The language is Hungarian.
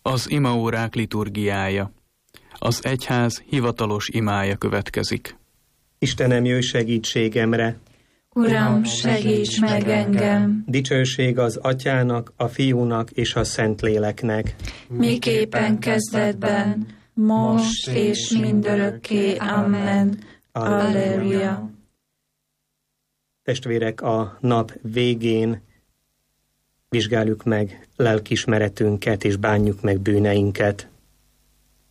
Az imaórák liturgiája. Az egyház hivatalos imája következik. Istenem, jöjj segítségemre! Uram, segíts meg engem! Dicsőség az Atyának, a Fiúnak és a Szentléleknek. Miképpen kezdetben, most és mindörökké. Amen. Alleluja! Testvérek, a nap végén vizsgáljuk meg lelkiismeretünket és bánjuk meg bűneinket.